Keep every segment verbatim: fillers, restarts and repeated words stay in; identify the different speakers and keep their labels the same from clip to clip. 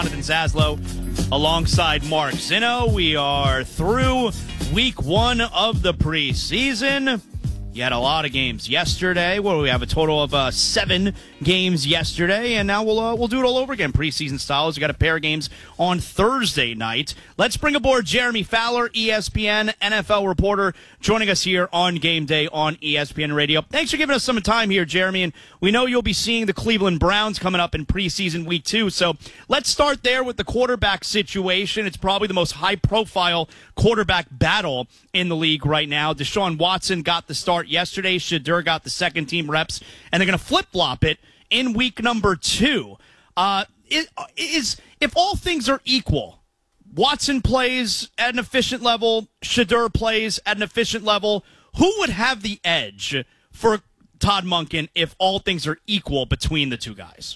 Speaker 1: Jonathan Zaslow alongside Mark Zinno. We are through week one of the preseason. You had a lot of games yesterday. Well, we have a total of uh, seven games yesterday, and now we'll uh, we'll do it all over again, preseason styles. We got a pair of games on Thursday night. Let's bring aboard Jeremy Fowler, E S P N N F L reporter, joining us here on Game Day on E S P N Radio. Thanks for giving us some time here, Jeremy. And we know you'll be seeing the Cleveland Browns coming up in preseason week two. So let's start there with the quarterback situation. It's probably the most high-profile quarterback battle in the league right now. Deshaun Watson got the start yesterday. Shedeur got the second team reps, and they're going to flip-flop it in week number two. Uh, is, is if all things are equal, Watson plays at an efficient level, Shedeur plays at an efficient level, who would have the edge for Todd Monken if all things are equal between the two guys?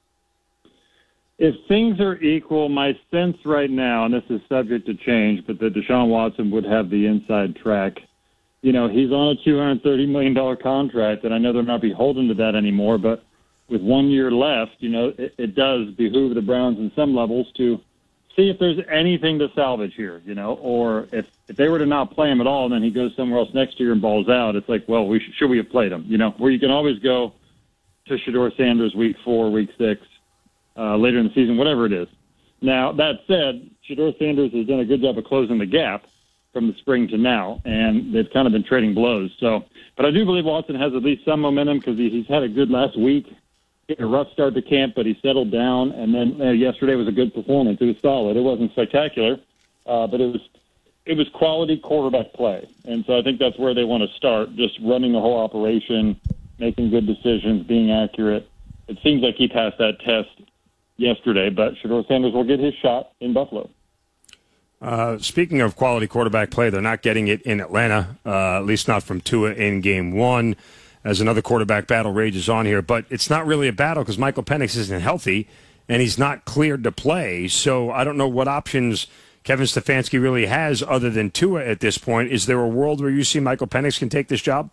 Speaker 2: If things are equal, my sense right now, and this is subject to change, but that Deshaun Watson would have the inside track. You know, he's on a two hundred thirty million dollars contract, and I know they're not beholden to that anymore, but with one year left, you know, it, it does behoove the Browns in some levels to see if there's anything to salvage here, you know, or if, if they were to not play him at all and then he goes somewhere else next year and balls out, it's like, well, we should, should we have played him, you know, where you can always go to Shedeur Sanders week four, week six, uh, later in the season, whatever it is. Now, that said, Shedeur Sanders has done a good job of closing the gap from the spring to now, and they've kind of been trading blows. So, but I do believe Watson has at least some momentum because he, he's had a good last week. He had a rough start to camp, but he settled down, and then uh, yesterday was a good performance. It was solid. It wasn't spectacular, uh, but it was it was quality quarterback play. And so I think that's where they want to start, just running the whole operation, making good decisions, being accurate. It seems like he passed that test yesterday, but Shedeur Sanders will get his shot in Buffalo.
Speaker 3: Uh, speaking of quality quarterback play, they're not getting it in Atlanta, uh, at least not from Tua in game one, as another quarterback battle rages on here. But it's not really a battle because Michael Penix isn't healthy, and he's not cleared to play. So I don't know what options Kevin Stefanski really has other than Tua at this point. Is there a world where you see Michael Penix can take this job?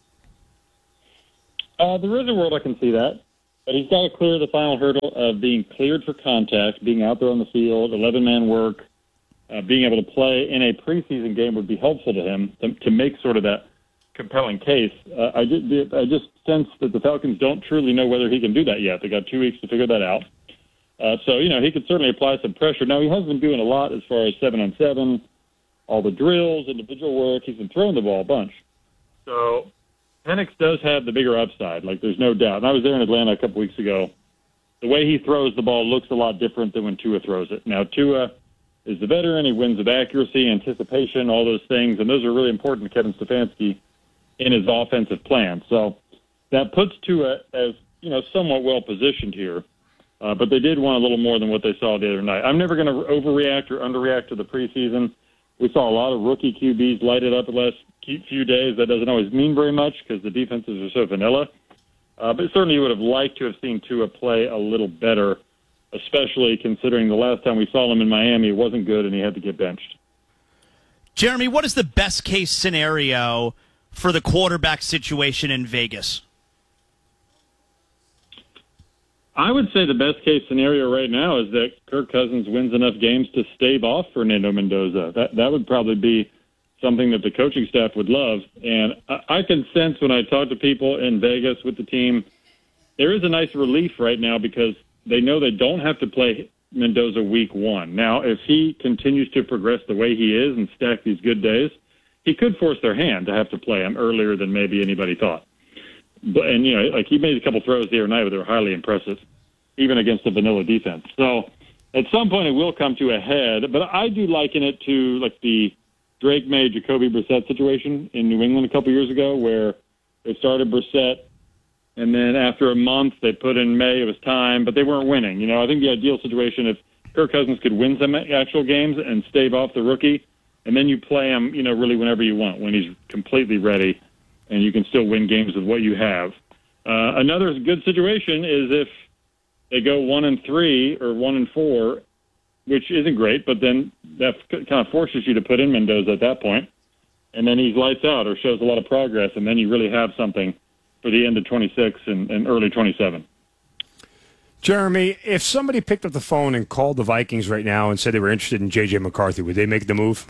Speaker 2: Uh, there is a world I can see that. But he's got to clear the final hurdle of being cleared for contact, being out there on the field, eleven-man work. Uh, being able to play in a preseason game would be helpful to him to, to make sort of that compelling case. Uh, I, did, I just sense that the Falcons don't truly know whether he can do that yet. They got two weeks to figure that out. Uh, so, you know, he could certainly apply some pressure. Now, he has been doing a lot as far as seven-on-seven, all the drills, individual work. He's been throwing the ball a bunch. So Penix does have the bigger upside, like there's no doubt. And I was there in Atlanta a couple weeks ago. The way he throws the ball looks a lot different than when Tua throws it. Now, Tua is the veteran. He wins with accuracy, anticipation, all those things, and those are really important to Kevin Stefanski in his offensive plan. So that puts Tua as, you know, somewhat well-positioned here, uh, but they did want a little more than what they saw the other night. I'm never going to overreact or underreact to the preseason. We saw a lot of rookie Q Bs light it up the last few days. That doesn't always mean very much because the defenses are so vanilla, uh, but certainly you would have liked to have seen Tua play a little better, especially considering the last time we saw him in Miami, it wasn't good and he had to get benched.
Speaker 1: Jeremy, what is the best case scenario for the quarterback situation in Vegas?
Speaker 2: I would say the best case scenario right now is that Kirk Cousins wins enough games to stave off Fernando Mendoza. That that would probably be something that the coaching staff would love. And I, I can sense when I talk to people in Vegas with the team, there is a nice relief right now because they know they don't have to play Mendoza week one. Now, if he continues to progress the way he is and stack these good days, he could force their hand to have to play him earlier than maybe anybody thought. But, and, you know, like he made a couple throws the other night, but they were highly impressive, even against the vanilla defense. So at some point it will come to a head, but I do liken it to like the Drake May, Jacoby Brissett situation in New England a couple years ago where they started Brissett, and then after a month, they put in May. It was time, but they weren't winning. You know, I think the ideal situation, if Kirk Cousins could win some actual games and stave off the rookie, and then you play him, you know, really whenever you want, when he's completely ready, and you can still win games with what you have. Uh, another good situation is if they go one and three or one and four, which isn't great, but then that kind of forces you to put in Mendoza at that point, and then he's lights out or shows a lot of progress, and then you really have something for the end of twenty-six and, and early twenty-seven.
Speaker 3: Jeremy, if somebody picked up the phone and called the Vikings right now and said they were interested in J J McCarthy, would they make the move?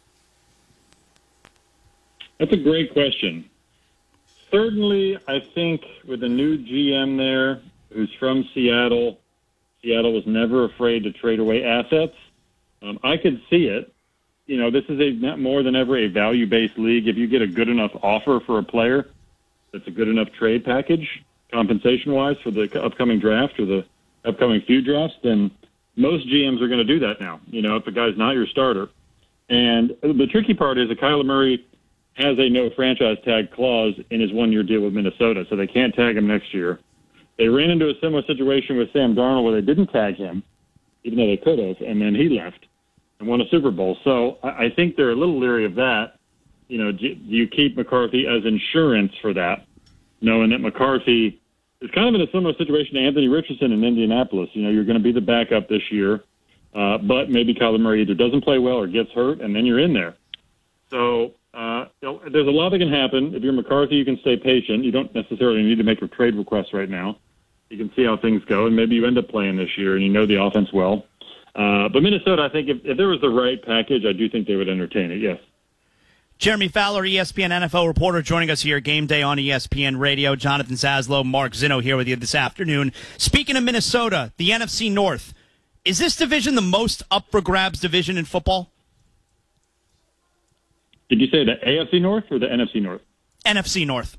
Speaker 2: That's a great question. Certainly, I think with a new G M there who's from Seattle, Seattle was never afraid to trade away assets. Um, I could see it. You know, this is a more than ever a value-based league. If you get a good enough offer for a player, that's a good enough trade package, compensation-wise, for the upcoming draft or the upcoming few drafts, then most G Ms are going to do that now, you know, if the guy's not your starter. And the tricky part is that Kyler Murray has a no franchise tag clause in his one-year deal with Minnesota, so they can't tag him next year. They ran into a similar situation with Sam Darnold where they didn't tag him, even though they could have, and then he left and won a Super Bowl. So I think they're a little leery of that. You know, do you keep McCarthy as insurance for that, knowing that McCarthy is kind of in a similar situation to Anthony Richardson in Indianapolis? You know, you're going to be the backup this year, uh, but maybe Kyler Murray either doesn't play well or gets hurt, and then you're in there. So uh, you know, there's a lot that can happen. If you're McCarthy, you can stay patient. You don't necessarily need to make a trade request right now. You can see how things go, and maybe you end up playing this year, and you know the offense well. Uh, but Minnesota, I think if, if there was the right package, I do think they would entertain it, yes.
Speaker 1: Jeremy Fowler, E S P N N F L reporter, joining us here, Game Day on E S P N Radio. Jonathan Zaslow, Mark Zinno here with you this afternoon. Speaking of Minnesota, the N F C North, is this division the most up for grabs division in football?
Speaker 2: Did you say the A F C North or the N F C North?
Speaker 1: N F C North.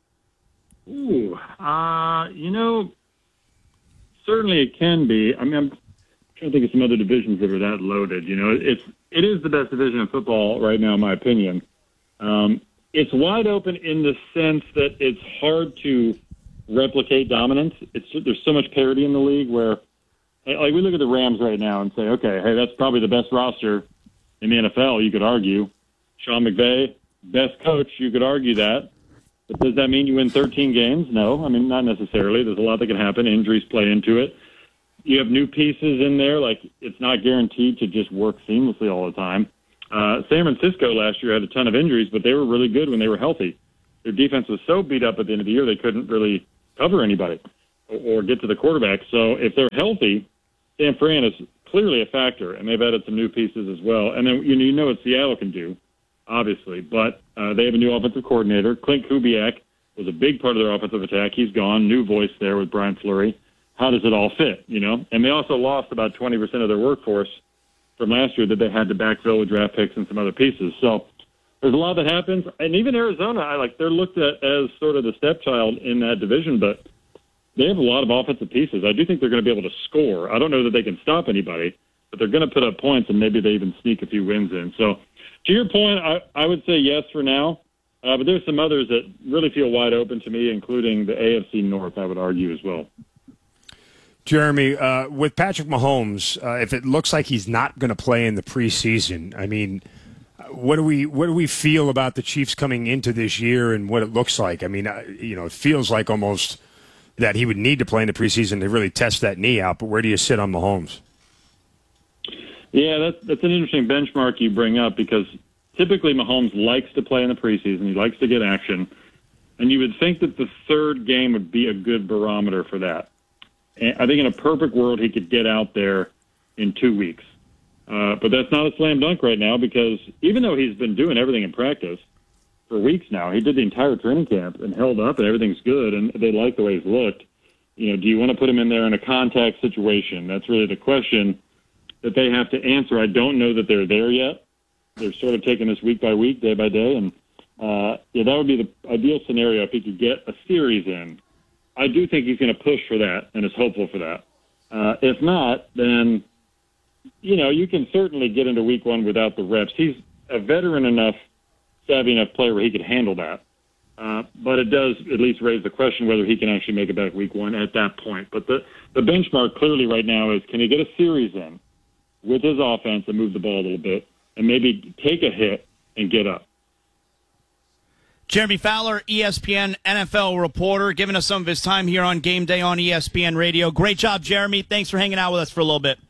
Speaker 2: Ooh, uh, you know, certainly it can be. I mean, I'm trying to think of some other divisions that are that loaded. You know, it's it is the best division in football right now, in my opinion. Um, it's wide open in the sense that it's hard to replicate dominance. It's there's so much parity in the league where, like, we look at the Rams right now and say, okay, hey, that's probably the best roster in the N F L. You could argue. Sean McVay, best coach. You could argue that. But does that mean you win thirteen games? No. I mean, not necessarily. There's a lot that can happen. Injuries play into it. You have new pieces in there. Like, it's not guaranteed to just work seamlessly all the time. Uh, San Francisco last year had a ton of injuries, but they were really good when they were healthy. Their defense was so beat up at the end of the year they couldn't really cover anybody or, or get to the quarterback. So if they're healthy, San Fran is clearly a factor, and they've added some new pieces as well. And then you know, you know what Seattle can do, obviously, but uh, they have a new offensive coordinator. Clint Kubiak was a big part of their offensive attack. He's gone. New voice there with Brian Fleury. How does it all fit, you know? And they also lost about twenty percent of their workforce from last year that they had to backfill with draft picks and some other pieces. So there's a lot that happens. And even Arizona, I like they're looked at as sort of the stepchild in that division, but they have a lot of offensive pieces. I do think they're going to be able to score. I don't know that they can stop anybody, but they're going to put up points, and maybe they even sneak a few wins in. So to your point, I, I would say yes for now. Uh, but there's some others that really feel wide open to me, including the A F C North, I would argue as well.
Speaker 3: Jeremy, uh, with Patrick Mahomes, uh, if it looks like he's not going to play in the preseason, I mean, what do we what do we feel about the Chiefs coming into this year and what it looks like? I mean, uh, you know, it feels like almost that he would need to play in the preseason to really test that knee out. But where do you sit on Mahomes?
Speaker 2: Yeah, that's that's an interesting benchmark you bring up because typically Mahomes likes to play in the preseason. He likes to get action, and you would think that the third game would be a good barometer for that. I think in a perfect world, he could get out there in two weeks. Uh, but that's not a slam dunk right now because even though he's been doing everything in practice for weeks now, he did the entire training camp and held up and everything's good and they like the way he's looked. You know, do you want to put him in there in a contact situation? That's really the question that they have to answer. I don't know that they're there yet. They're sort of taking this week by week, day by day. And uh, yeah, that would be the ideal scenario if he could get a series in. I do think he's going to push for that and is hopeful for that. Uh, if not, then, you know, you can certainly get into week one without the reps. He's a veteran enough, savvy enough player where he could handle that. Uh, but it does at least raise the question whether he can actually make it back week one at that point. But the, the benchmark clearly right now is can he get a series in with his offense and move the ball a little bit and maybe take a hit and get up.
Speaker 1: Jeremy Fowler, E S P N N F L reporter, giving us some of his time here on Game Day on E S P N Radio. Great job, Jeremy. Thanks for hanging out with us for a little bit.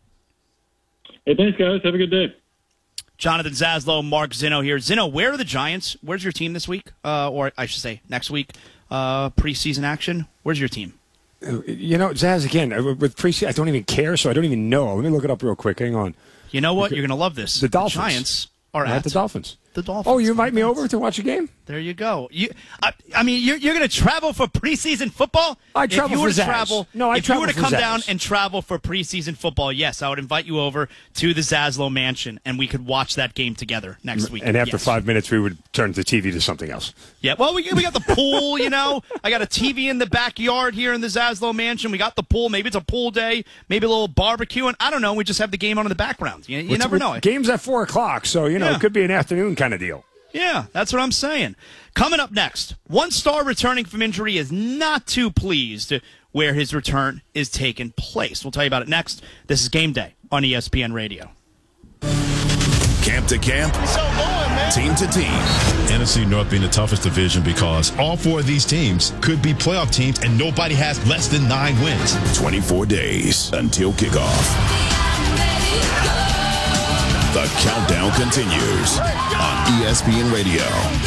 Speaker 2: Hey, thanks, guys. Have a good day.
Speaker 1: Jonathan Zaslow, Mark Zinno here. Zinno, where are the Giants? Where's your team this week? Uh, or I should say next week, uh, preseason action. Where's your team?
Speaker 3: You know, Zaz, again, with preseason, I don't even care, so I don't even know. Let me look it up real quick. Hang on.
Speaker 1: You know what? You're going to love this.
Speaker 3: The Dolphins.
Speaker 1: The Giants are
Speaker 3: at,
Speaker 1: at
Speaker 3: the Dolphins.
Speaker 1: The Dolphins.
Speaker 3: Oh, you invite me over to watch a game?
Speaker 1: There you go. You, I, I mean, you're, you're going to travel for preseason football?
Speaker 3: I travel
Speaker 1: if you
Speaker 3: for
Speaker 1: were to
Speaker 3: Zaz.
Speaker 1: travel,
Speaker 3: No, I
Speaker 1: if
Speaker 3: travel
Speaker 1: you were to
Speaker 3: for
Speaker 1: come
Speaker 3: Zaz.
Speaker 1: down and travel for preseason football, yes, I would invite you over to the Zaslow Mansion, and we could watch that game together next week.
Speaker 3: And after
Speaker 1: yes.
Speaker 3: five minutes, we would turn the T V to something else.
Speaker 1: Yeah, well, we, we got the pool, you know. I got a T V in the backyard here in the Zaslow Mansion. We got the pool. Maybe it's a pool day. Maybe a little barbecue. And I don't know. We just have the game on in the background. You, you
Speaker 3: What's,
Speaker 1: never know.
Speaker 3: Game's at four o'clock, so, you know,
Speaker 1: Yeah.
Speaker 3: it could be an afternoon kind of deal.
Speaker 1: Yeah, that's what I'm saying. Coming up next, one star returning from injury is not too pleased where his return is taking place. We'll tell you about it next. This is Game Day on E S P N Radio.
Speaker 4: Camp to camp, team to team.
Speaker 5: N F C North being the toughest division because all four of these teams could be playoff teams and nobody has less than nine wins.
Speaker 4: twenty-four days until kickoff. The countdown continues on E S P N Radio.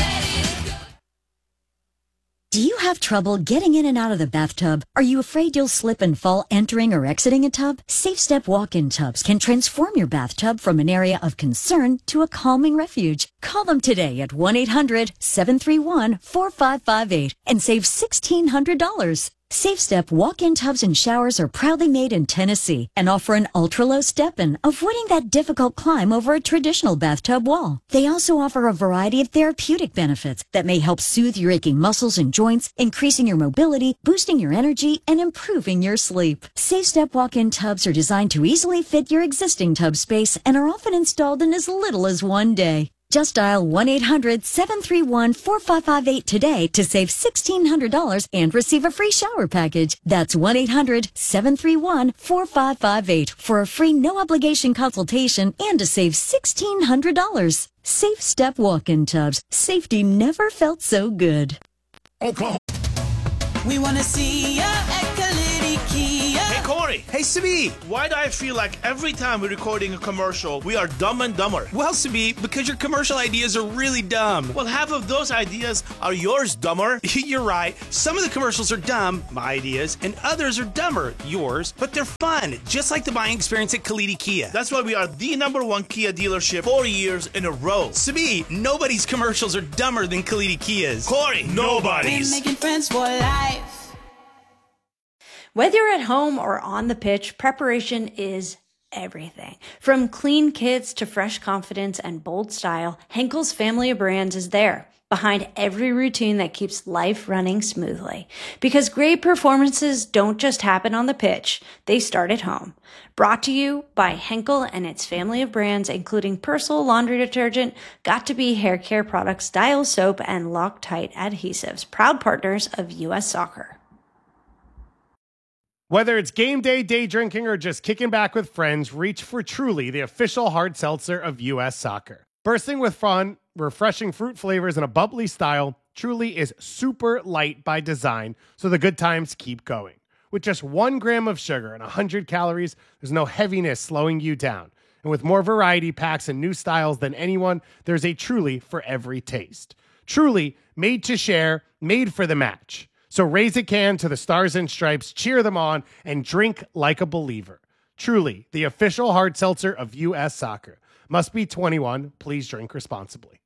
Speaker 6: Do you have trouble getting in and out of the bathtub? Are you afraid you'll slip and fall entering or exiting a tub? Safe Step walk-in tubs can transform your bathtub from an area of concern to a calming refuge. Call them today at one eight hundred seven three one four five five eight and save sixteen hundred dollars. Safe Step walk-in tubs and showers are proudly made in Tennessee and offer an ultra-low step-in, avoiding that difficult climb over a traditional bathtub wall. They also offer a variety of therapeutic benefits that may help soothe your aching muscles and joints, increasing your mobility, boosting your energy, and improving your sleep. Safe Step walk-in tubs are designed to easily fit your existing tub space and are often installed in as little as one day. Just dial one eight hundred seven three one four five five eight today to save sixteen hundred dollars and receive a free shower package. That's one eight hundred seven three one four five five eight for a free no-obligation consultation and to save sixteen hundred dollars. Safe Step walk-in tubs. Safety never felt so good.
Speaker 4: Oklahoma.
Speaker 7: We want to see ya at Kalidi Kia.
Speaker 8: Hey, Corey. Hey, Sabi. Why do I feel like every time we're recording a commercial, we are dumb and dumber?
Speaker 9: Well, Sabi, because your commercial ideas are really dumb.
Speaker 8: Well, half of those ideas are yours, dumber.
Speaker 9: You're right. Some of the commercials are dumb, my ideas, and others are dumber, yours, but they're fun, just like the buying experience at Kalidi Kia.
Speaker 8: That's why we are the number one Kia dealership four years in a row.
Speaker 9: Sabi, nobody's commercials are dumber than Kalidi Kia's.
Speaker 8: Corey, nobody's.
Speaker 7: We're making friends for life.
Speaker 10: Whether you're at home or on the pitch, preparation is everything. From clean kits to fresh confidence and bold style, Henkel's family of brands is there, behind every routine that keeps life running smoothly. Because great performances don't just happen on the pitch, they start at home. Brought to you by Henkel and its family of brands, including Persil laundry detergent, Got2b hair care products, Dial soap, and Loctite adhesives, proud partners of U S Soccer.
Speaker 11: Whether it's game day, day drinking, or just kicking back with friends, reach for Truly, the official hard seltzer of U S Soccer. Bursting with fun, refreshing fruit flavors, and a bubbly style, Truly is super light by design, so the good times keep going. With just one gram of sugar and one hundred calories, there's no heaviness slowing you down. And with more variety packs and new styles than anyone, there's a Truly for every taste. Truly, made to share, made for the match. So raise a can to the Stars and Stripes, cheer them on, and drink like a believer. Truly, the official hard seltzer of U S Soccer. Must be twenty-one. Please drink responsibly.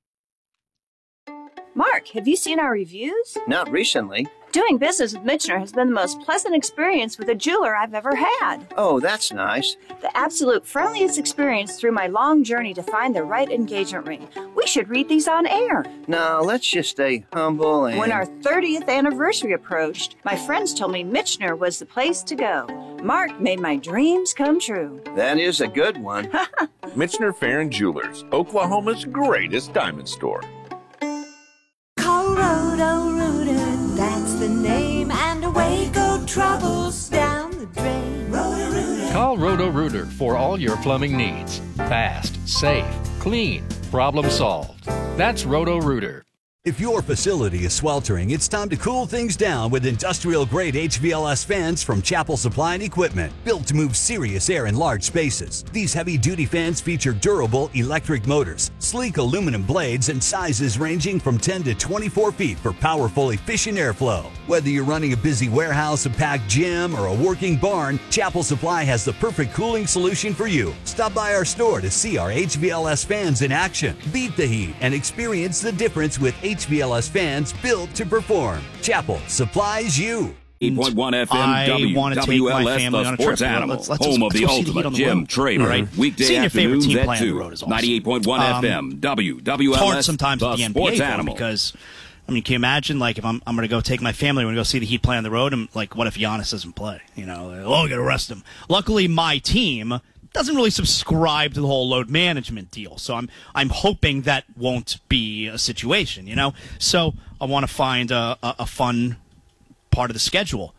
Speaker 12: Mark, have you seen our reviews?
Speaker 13: Not recently.
Speaker 12: Doing business with Michener has been the most pleasant experience with a jeweler I've ever had.
Speaker 13: Oh, that's nice.
Speaker 12: The absolute friendliest experience through my long journey to find the right engagement ring. We should read these on air.
Speaker 13: No, let's just stay humble and...
Speaker 12: When our thirtieth anniversary approached, my friends told me Michener was the place to go. Mark made my dreams come true.
Speaker 13: That is a good one.
Speaker 14: Michener Farron Jewelers, Oklahoma's greatest diamond store.
Speaker 15: Call Roto-Rooter, that's the name, and away go troubles down the drain. Roto-Rooter.
Speaker 16: Call Roto-Rooter for all your plumbing needs. Fast, safe, clean, problem solved. That's Roto-Rooter.
Speaker 17: If your facility is sweltering, it's time to cool things down with industrial-grade H V L S fans from Chapel Supply and Equipment, built to move serious air in large spaces. These heavy-duty fans feature durable electric motors, sleek aluminum blades, and sizes ranging from ten to twenty-four feet for powerful, efficient airflow. Whether you're running a busy warehouse, a packed gym, or a working barn, Chapel Supply has the perfect cooling solution for you. Stop by our store to see our H V L S fans in action. Beat the heat and experience the difference with H V L S fans built to perform. Chapel supplies you.
Speaker 18: eight point one F M
Speaker 1: I
Speaker 18: W,
Speaker 1: want to take my family
Speaker 18: the
Speaker 1: on a
Speaker 18: sports
Speaker 1: trip.
Speaker 18: animal,
Speaker 1: Let's, let's,
Speaker 18: home
Speaker 1: let's
Speaker 18: of the
Speaker 1: go see the Heat
Speaker 18: ultimate
Speaker 1: on the
Speaker 18: Jim
Speaker 1: road.
Speaker 18: Trader.
Speaker 1: All right.
Speaker 18: Weekday
Speaker 1: Seeing your favorite
Speaker 18: afternoons
Speaker 1: team
Speaker 18: at
Speaker 1: play on the
Speaker 18: two.
Speaker 1: road is awesome.
Speaker 18: ninety-eight point one
Speaker 1: Um,
Speaker 18: F M, W, W L S,
Speaker 1: It's hard sometimes
Speaker 18: the
Speaker 1: with the N B
Speaker 18: sports
Speaker 1: A though,
Speaker 18: animal.
Speaker 1: because I mean, can you imagine like if I'm I'm going to go take my family, we're going to go see the Heat play on the road, and like, what if Giannis doesn't play? You know, like, oh, we got to arrest him. Luckily, my team doesn't really subscribe to the whole load management deal, so I'm I'm hoping that won't be a situation. You know, so I want to find a, a, a fun part of the schedule.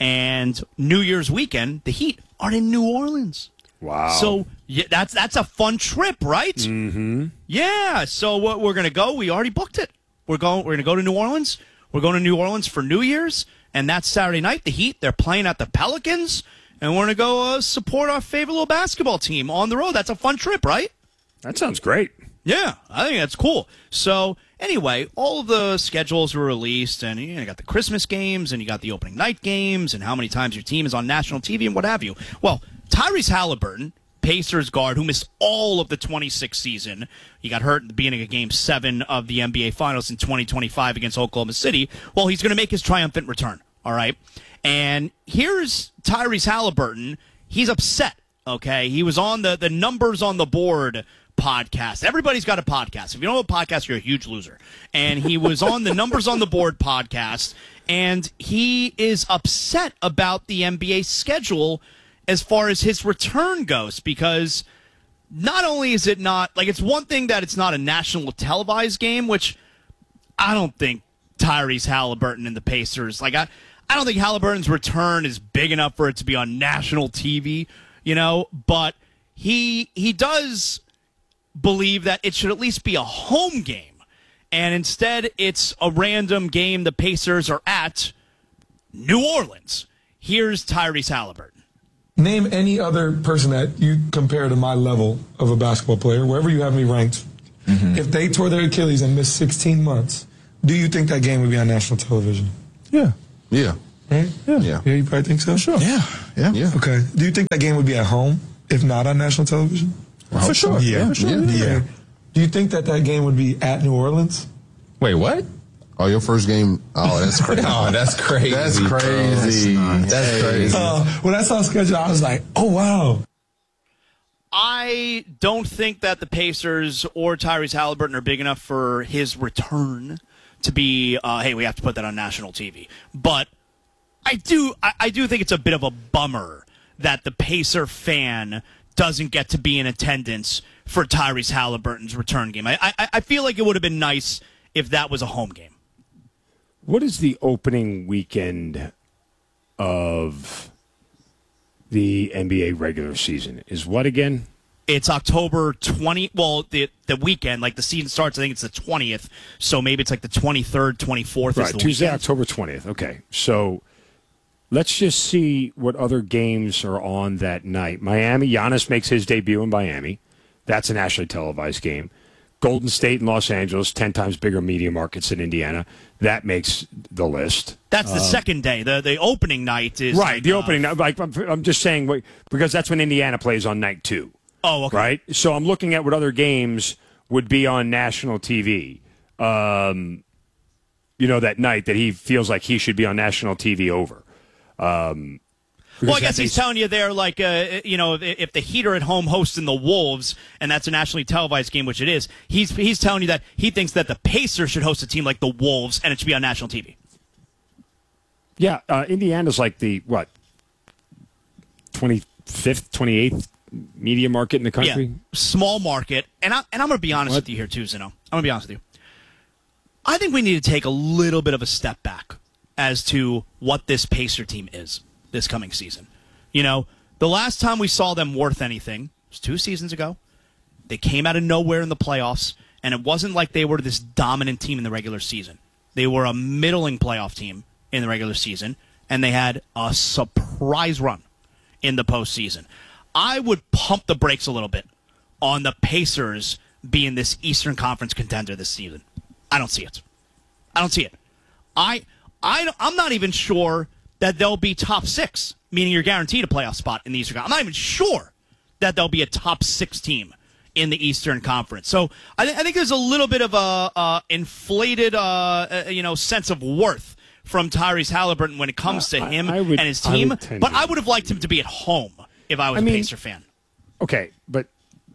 Speaker 1: And New Year's weekend, the Heat are in New Orleans.
Speaker 3: Wow.
Speaker 1: So yeah, that's that's a fun trip, right?
Speaker 3: Mm-hmm.
Speaker 1: Yeah. So what we're gonna go? We already booked it. We're going. We're gonna go to New Orleans. We're going to New Orleans for New Year's, and that's Saturday night. The Heat, they're playing at the Pelicans, and we're gonna go uh, support our favorite little basketball team on the road. That's a fun trip, right?
Speaker 3: That sounds great.
Speaker 1: Yeah, I think that's cool. So anyway, all of the schedules were released, and you know, you got the Christmas games, and you got the opening night games, and how many times your team is on national T V, and what have you. Well, Tyrese Halliburton, Pacers guard, who missed all of the twenty-six season. He got hurt at the beginning of Game seven of the N B A Finals in twenty twenty-five against Oklahoma City. Well, he's going to make his triumphant return, all right? And here's Tyrese Halliburton. He's upset, okay? He was on the, the Numbers on the Board podcast. Everybody's got a podcast. If you don't have a podcast, you're a huge loser. And he was on the Numbers on the Board podcast, and he is upset about the N B A schedule as far as his return goes, because not only is it not, like, it's one thing that it's not a national televised game, which I don't think Tyrese Halliburton and the Pacers, like, I, I don't think Halliburton's return is big enough for it to be on national T V, you know, but he he does believe that it should at least be a home game, and instead it's a random game the Pacers are at New Orleans. Here's Tyrese Halliburton.
Speaker 19: Name any other person that you compare to my level of a basketball player, wherever you have me ranked. Mm-hmm. If they tore their Achilles and missed sixteen months, do you think that game would be on national television?
Speaker 20: Yeah. Yeah.
Speaker 19: Right?
Speaker 20: Yeah. Yeah.
Speaker 19: Yeah, you probably think so?
Speaker 20: Sure. Yeah. Yeah. Yeah.
Speaker 19: Okay. Do you think that game would be at home, if not on national television?
Speaker 20: For sure.
Speaker 19: Yeah.
Speaker 20: Yeah. For sure.
Speaker 19: Yeah.
Speaker 20: Yeah.
Speaker 19: Do you think that that game would be at New Orleans?
Speaker 20: Wait, what? Oh, your first game? Oh, that's crazy.
Speaker 19: Oh,
Speaker 20: that's crazy. That's crazy.
Speaker 19: Bro.
Speaker 20: That's, that's crazy.
Speaker 19: Uh, when I saw the schedule, I was like, oh, wow.
Speaker 1: I don't think that the Pacers or Tyrese Halliburton are big enough for his return to be, uh, hey, we have to put that on national T V. But I do, I, I do think it's a bit of a bummer that the Pacer fan doesn't get to be in attendance for Tyrese Halliburton's return game. I, I, I feel like it would have been nice if that was a home game.
Speaker 3: What is the opening weekend of the N B A regular season? Is what again?
Speaker 1: It's October twentieth. Well, the the weekend, like the season starts, I think it's the twentieth. So maybe it's like the twenty-third, twenty-fourth.
Speaker 3: Right,
Speaker 1: is the
Speaker 3: Tuesday,
Speaker 1: weekend.
Speaker 3: October twentieth. Okay, so let's just see what other games are on that night. Miami, Giannis makes his debut in Miami. That's a nationally televised game. Golden State and Los Angeles, ten times bigger media markets than Indiana. That makes the list.
Speaker 1: That's the
Speaker 3: Um,
Speaker 1: second day. The the opening night is
Speaker 3: right. The
Speaker 1: uh,
Speaker 3: opening night. Like I'm, I'm just saying wait, because that's when Indiana plays on night two.
Speaker 1: Oh, okay.
Speaker 3: Right. So I'm looking at what other games would be on national T V. Um, you know, that night that he feels like he should be on national T V over. Um,
Speaker 1: Well, I guess he's telling you there, like, uh, you know, if, if the Heat are at home hosting the Wolves, and that's a nationally televised game, which it is, he's he's telling you that he thinks that the Pacers should host a team like the Wolves, and it should be on national T V.
Speaker 3: Yeah, uh, Indiana's like the, what, twenty-fifth, twenty-eighth media market in the country?
Speaker 1: Yeah, small market. And, I, and I'm going to be honest what? with you here, too, Zeno. I'm going to be honest with you. I think we need to take a little bit of a step back as to what this Pacer team is this coming season. You know, the last time we saw them worth anything was two seasons ago. They came out of nowhere in the playoffs, and it wasn't like they were this dominant team in the regular season. They were a middling playoff team in the regular season, and they had a surprise run in the postseason. I would pump the brakes a little bit on the Pacers being this Eastern Conference contender this season. I don't see it. I don't see it. I, I, I'm not even sure that they'll be top six, meaning you're guaranteed a playoff spot in the Eastern Conference. I'm not even sure that they'll be a top six team in the Eastern Conference. So I, th- I think there's a little bit of a uh, inflated, uh, uh, you know, sense of worth from Tyrese Halliburton when it comes to him
Speaker 3: I, I would,
Speaker 1: and his team.
Speaker 3: I
Speaker 1: but I would have liked him to be at home if I was
Speaker 3: I
Speaker 1: a
Speaker 3: mean,
Speaker 1: Pacer fan.
Speaker 3: Okay, but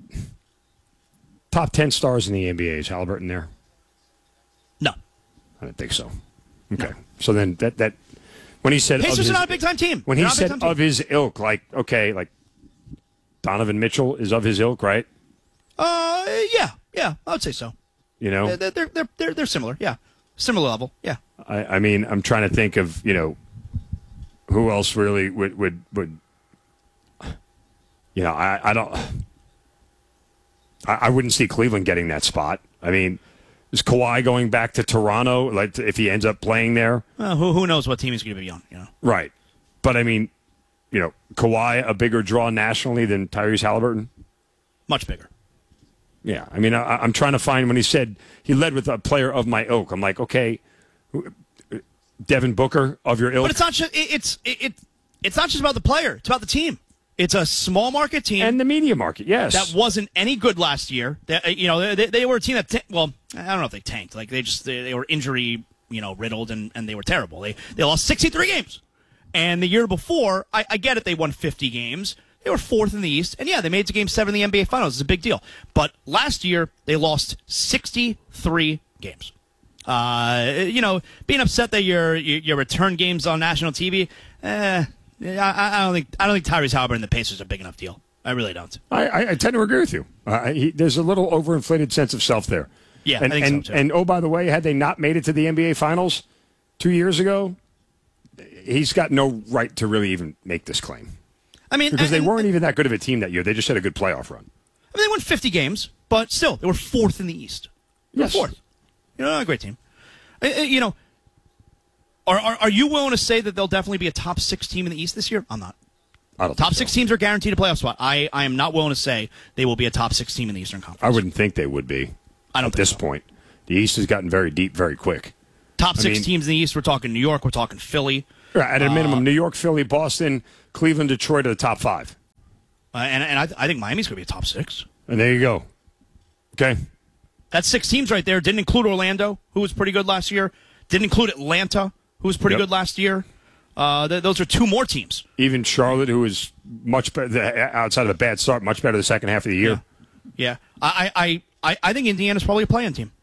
Speaker 3: top ten stars in the N B A, is Halliburton there?
Speaker 1: No.
Speaker 3: I don't think so. Okay. No. So then that, that when he said
Speaker 1: Pacers
Speaker 3: of his,
Speaker 1: are not a big-time team.
Speaker 3: When
Speaker 1: They're
Speaker 3: he
Speaker 1: not a
Speaker 3: said
Speaker 1: big-time
Speaker 3: of
Speaker 1: team.
Speaker 3: his ilk, like, okay, like Donovan Mitchell is of his ilk, right?
Speaker 1: Uh, yeah, yeah, I would say so.
Speaker 3: You know?
Speaker 1: They're, they're, they're, they're, they're similar, yeah. Similar level, yeah.
Speaker 3: I, I mean, I'm trying to think of, you know, who else really would, would, would you know, I, I don't, I, I wouldn't see Cleveland getting that spot. I mean, is Kawhi going back to Toronto, like if he ends up playing there?
Speaker 1: Uh, who, who knows what team he's going to be on, you know?
Speaker 3: Right. But, I mean, you know, Kawhi a bigger draw nationally than Tyrese Halliburton?
Speaker 1: Much bigger.
Speaker 3: Yeah. I mean, I, I'm trying to find when he said he led with a player of my ilk. I'm like, okay, Devin Booker of your ilk.
Speaker 1: But it's not just, it, it's, it, it, it's not just about the player. It's about the team. It's a small market team.
Speaker 3: And the media market, yes.
Speaker 1: That wasn't any good last year. They, you know, they, they were a team that, ta- well, I don't know if they tanked. Like, they just, they, they were injury, you know, riddled, and, and they were terrible. They they lost sixty-three games. And the year before, I, I get it, they won fifty games. They were fourth in the East. And, yeah, they made it to Game seven in the N B A Finals. It's a big deal. But last year, they lost sixty-three games. Uh, you know, being upset that your your return games on national T V, eh, I, I don't think I don't think Tyrese Halliburton and the Pacers are a big enough deal. I really don't.
Speaker 3: I, I, I tend to agree with you. Uh, he, there's a little overinflated sense of self there.
Speaker 1: Yeah,
Speaker 3: and,
Speaker 1: I think
Speaker 3: and,
Speaker 1: so, too.
Speaker 3: And, oh, by the way, had they not made it to the N B A Finals two years ago, he's got no right to really even make this claim.
Speaker 1: I mean,
Speaker 3: because
Speaker 1: and,
Speaker 3: they weren't even that good of a team that year. They just had a good playoff run.
Speaker 1: I mean, they won fifty games, but still, they were fourth in the East. They
Speaker 3: yes.
Speaker 1: were fourth. You know, a great team. Uh, you know, are, are are you willing to say that they'll definitely be a top six team in the East this year? I'm not.
Speaker 3: I don't
Speaker 1: top
Speaker 3: think so.
Speaker 1: six teams are guaranteed a playoff spot. I, I am not willing to say they will be a top six team in the Eastern Conference.
Speaker 3: I wouldn't think they would be.
Speaker 1: I don't
Speaker 3: at
Speaker 1: think
Speaker 3: this
Speaker 1: so.
Speaker 3: point. The East has gotten very deep very quick.
Speaker 1: Top
Speaker 3: I
Speaker 1: six
Speaker 3: mean,
Speaker 1: teams in the East. We're talking New York. We're talking Philly.
Speaker 3: Right, at a minimum,
Speaker 1: Uh,
Speaker 3: New York, Philly, Boston, Cleveland, Detroit are the top five.
Speaker 1: Uh, and and I, I think Miami's going to be a top six.
Speaker 3: And there you go. Okay.
Speaker 1: That's six teams right there. Didn't include Orlando, who was pretty good last year. Didn't include Atlanta, who was pretty
Speaker 3: Yep.
Speaker 1: good last year. Uh, th- those are two more teams.
Speaker 3: Even Charlotte, who was much better outside of a bad start, much better the second half of the year.
Speaker 1: Yeah, I I, I, I think Indiana's probably a play-in team.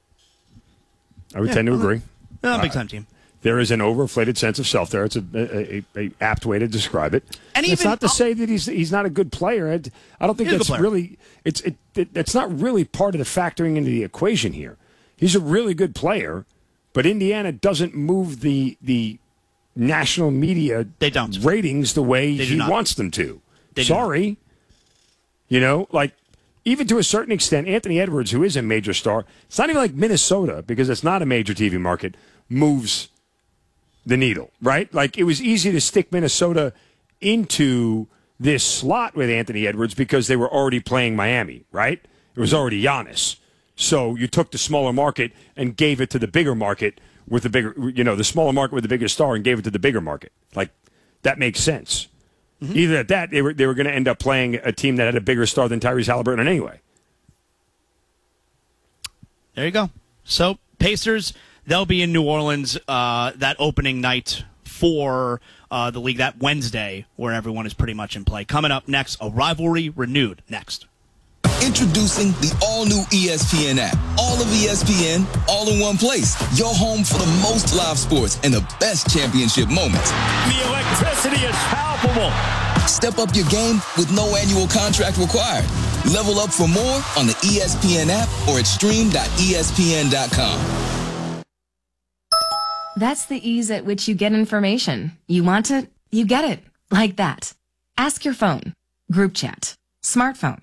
Speaker 3: I would
Speaker 1: Yeah,
Speaker 3: tend to
Speaker 1: I'm a-
Speaker 3: agree.
Speaker 1: No,
Speaker 3: Uh,
Speaker 1: big time team.
Speaker 3: There is an overinflated sense of self there. It's a, a, a, a apt way to describe it.
Speaker 1: And
Speaker 3: it's
Speaker 1: even-
Speaker 3: not to say that he's he's not a good player. I, I don't think
Speaker 1: He's a good
Speaker 3: that's
Speaker 1: player.
Speaker 3: really it's it, it it's not really part of the factoring into the equation here. He's a really good player, but Indiana doesn't move the the national media
Speaker 1: they don't.
Speaker 3: ratings the way
Speaker 1: They do
Speaker 3: he
Speaker 1: not.
Speaker 3: wants them to.
Speaker 1: They do
Speaker 3: Sorry. You know, like even to a certain extent, Anthony Edwards, who is a major star, it's not even like Minnesota, because it's not a major T V market, moves the needle, right? Like it was easy to stick Minnesota into this slot with Anthony Edwards because they were already playing Miami, right? It was already Giannis. So you took the smaller market and gave it to the bigger market with the bigger, you know, the smaller market with the bigger star and gave it to the bigger market. Like that makes sense. Mm-hmm. Either at that, they were they were going to end up playing a team that had a bigger star than Tyrese Halliburton anyway.
Speaker 1: There you go. So Pacers, they'll be in New Orleans uh, that opening night for uh, the league that Wednesday, where everyone is pretty much in play. Coming up next, a rivalry renewed. Next.
Speaker 21: Introducing the all-new E S P N app. All of E S P N, all in one place. Your home for the most live sports and the best championship moments.
Speaker 22: The electricity is palpable.
Speaker 21: Step up your game with no annual contract required. Level up for more on the E S P N app or at stream dot E S P N dot com.
Speaker 23: That's the ease at which you get information. You want it, you get it. Like that. Ask your phone. Group chat. Smartphone. Your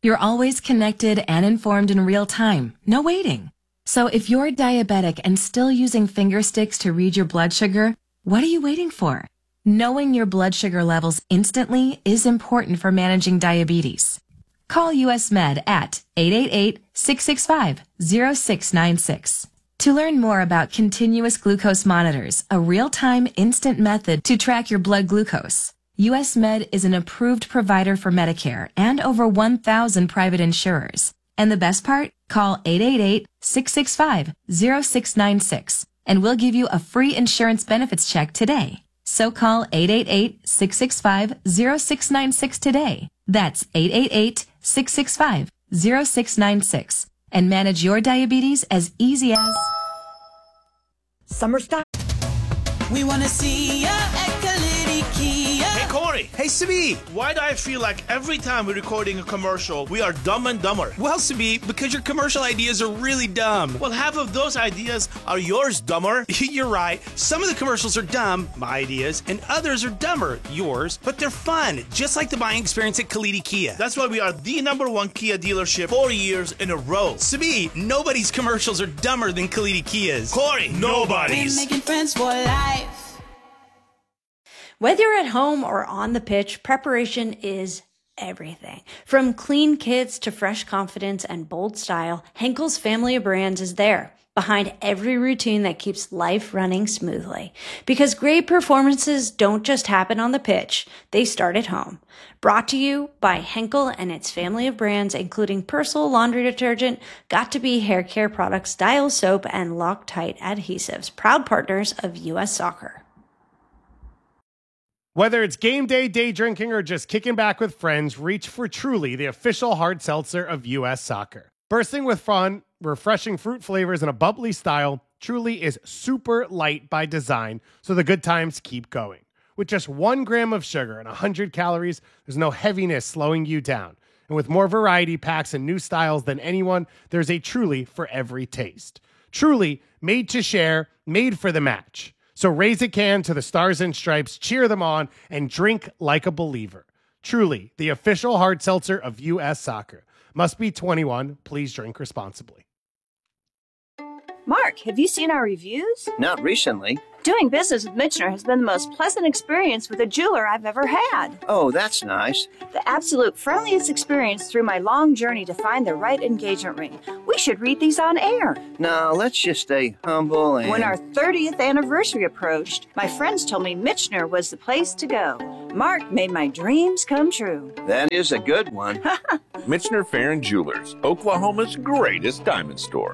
Speaker 23: You're always connected and informed in real time. No waiting. So if you're diabetic and still using finger sticks to read your blood sugar, what are you waiting for? Knowing your blood sugar levels instantly is important for managing diabetes. Call U S Med at eight eight eight, six six five, zero six nine six. To learn more about continuous glucose monitors, a real-time instant method to track your blood glucose, U S Med is an approved provider for Medicare and over one thousand private insurers. And the best part? Call eight eight eight, six six five, zero six nine six and we'll give you a free insurance benefits check today. So call eight eight eight, six six five, zero six nine six today. That's eight eight eight, six six five, zero six nine six and manage your diabetes as easy as
Speaker 7: Summer style. We want to see ya at Kalidi Kia.
Speaker 8: Hey, Corey.
Speaker 9: Hey, Sabi.
Speaker 8: Why do I feel like every time we're recording a commercial, we are dumb and dumber?
Speaker 9: Well, Sabi, because your commercial ideas are really dumb.
Speaker 8: Well, half of those ideas are yours, dumber.
Speaker 9: You're right. Some of the commercials are dumb, my ideas, and others are dumber, yours, but they're fun, just like the buying experience at Kalidi Kia.
Speaker 8: That's why we are the number one Kia dealership four years in a row.
Speaker 9: Sabi, nobody's commercials are dumber than Kalidi Kia's.
Speaker 8: Corey, nobody's.
Speaker 7: We're making friends for life.
Speaker 10: Whether you're at home or on the pitch, preparation is everything. From clean kits to fresh confidence and bold style, Henkel's family of brands is there, behind every routine that keeps life running smoothly. Because great performances don't just happen on the pitch, they start at home. Brought to you by Henkel and its family of brands, including Persil laundry detergent, Got2b hair care products, Dial soap, and Loctite adhesives, proud partners of U S Soccer.
Speaker 11: Whether it's game day, day drinking, or just kicking back with friends, reach for Truly, the official hard seltzer of U S Soccer. Bursting with fun, refreshing fruit flavors, and a bubbly style, Truly is super light by design, so the good times keep going. With just one gram of sugar and one hundred calories, there's no heaviness slowing you down. And with more variety packs and new styles than anyone, there's a Truly for every taste. Truly, made to share, made for the match. So raise a can to the Stars and Stripes, cheer them on, and drink like a believer. Truly, the official hard seltzer of U S Soccer. Must be twenty-one. Please drink responsibly.
Speaker 12: Mark, have you seen our reviews?
Speaker 13: Not recently.
Speaker 12: Doing business with Michener has been the most pleasant experience with a jeweler I've ever had.
Speaker 13: Oh, that's nice.
Speaker 12: The absolute friendliest experience through my long journey to find the right engagement ring. We should read these on air.
Speaker 13: No, let's just stay humble and...
Speaker 12: When our thirtieth anniversary approached, my friends told me Michener was the place to go. Mark made my dreams come true.
Speaker 13: That is a good one.
Speaker 14: Michener Fair and Jewelers, Oklahoma's greatest diamond store.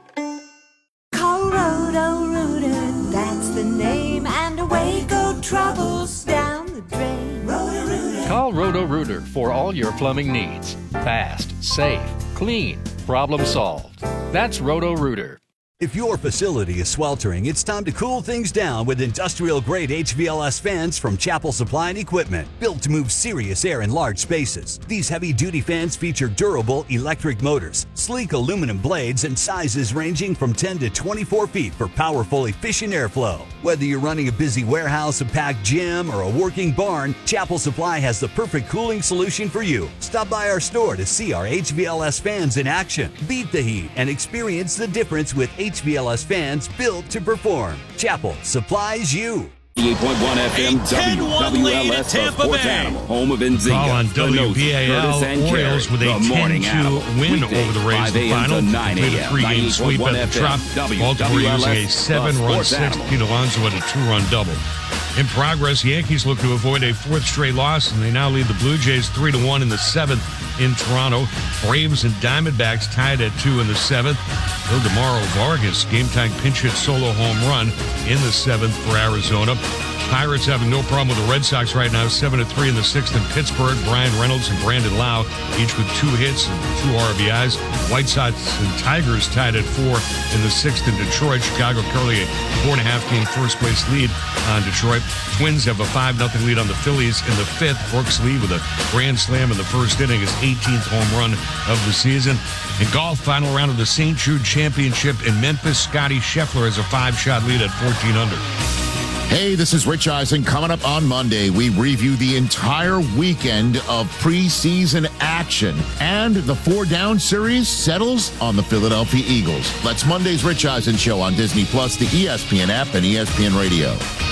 Speaker 15: Call Roto Rooter, that's the name, and away go troubles down the drain. Roto Rooter.
Speaker 16: Call Roto Rooter for all your plumbing needs. Fast, safe, clean, problem solved. That's Roto Rooter.
Speaker 17: If your facility is sweltering, it's time to cool things down with industrial-grade H V L S fans from Chapel Supply and Equipment, built to move serious air in large spaces. These heavy-duty fans feature durable electric motors, sleek aluminum blades, and sizes ranging from ten to twenty-four feet for powerful, efficient airflow. Whether you're running a busy warehouse, a packed gym, or a working barn, Chapel Supply has the perfect cooling solution for you. Stop by our store to see our H V L S fans in action. Beat the heat and experience the difference with H V L S fans built to perform. Chapel supplies you.
Speaker 18: eighty-eight point one F M, W W L S, the Sports Animal, home of Nzinga.
Speaker 2: Call on W B A L Orioles with a ten two win over the Rays in the final. Completed a three-game sweep at the Trop. Baltimore using a seven-run six. Pete Alonso had a two-run double. In progress, Yankees look to avoid a fourth straight loss, and they now lead the Blue Jays three to one in the seventh in Toronto. Braves and Diamondbacks tied at two in the seventh. Ildemaro Vargas game-time pinch hit solo home run in the seventh for Arizona. Pirates having no problem with the Red Sox right now, seven to three in the sixth in Pittsburgh. Brian Reynolds and Brandon Lau, each with two hits and two R B Is. White Sox and Tigers tied at four in the sixth in Detroit. Chicago currently a four and a half game first place lead on Detroit. Twins have a five nothing lead on the Phillies in the fifth. Brooks Lee with a grand slam in the first inning, his eighteenth home run of the season. In golf, final round of the Saint Jude Championship in Memphis. Scotty Scheffler has a five shot lead at fourteen under.
Speaker 4: Hey, this is Rich Eisen. Coming up on Monday, we review the entire weekend of preseason action. And the four-down series settles on the Philadelphia Eagles. That's Monday's Rich Eisen Show on Disney Plus, the E S P N app, and E S P N Radio.